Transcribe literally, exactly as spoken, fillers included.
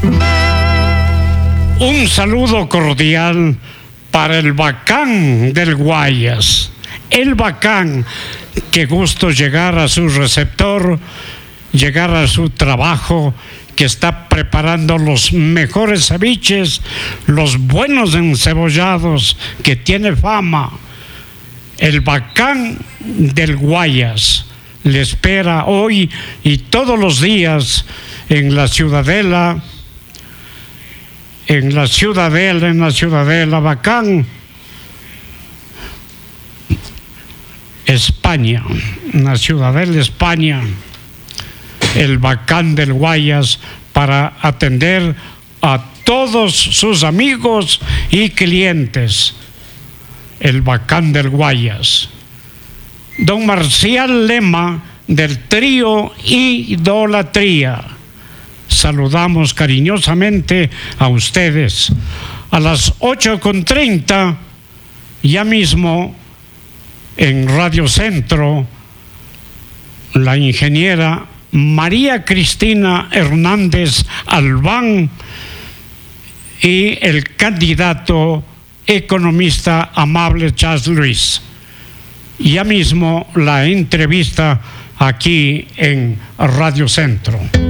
Un saludo cordial para el Bacán del Guayas. El Bacán, qué gusto llegar a su receptor, llegar a su trabajo, que está preparando los mejores ceviches, los buenos encebollados, que tiene fama. El Bacán del Guayas le espera hoy y todos los días en la Ciudadela, en la Ciudadela, en la Ciudadela Bacán, España, en la Ciudadela España, el Bacán del Guayas, para atender a todos sus amigos y clientes. El Bacán del Guayas. Don Marcial Lema, del trío Idolatría. Saludamos cariñosamente a ustedes. A las ocho con treinta, ya mismo en Radio Centro, la ingeniera María Cristina Hernández Albán y el candidato economista Amable Chas Luis. Ya mismo la entrevista aquí en Radio Centro.